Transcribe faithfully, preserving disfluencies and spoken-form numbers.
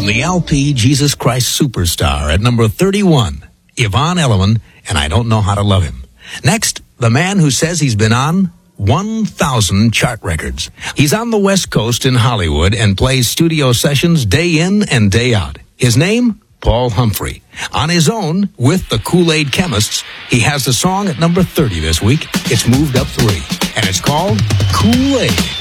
the L P Jesus Christ Superstar at number thirty-one, Yvonne Elliman, and I Don't Know How to Love Him. Next, the man who says he's been on one thousand chart records. He's on the West Coast in Hollywood and plays studio sessions day in and day out. His name? Paul Humphrey. On his own, with the Kool-Aid Chemists, he has the song at number thirty this week. It's moved up three, and it's called Kool-Aid.